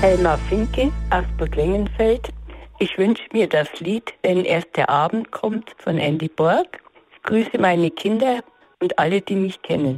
Helma Finke aus Burg Lengenfeld. Ich wünsche mir das Lied Wenn erst der Abend kommt von Andy Borg. Ich grüße meine Kinder und alle, die mich kennen.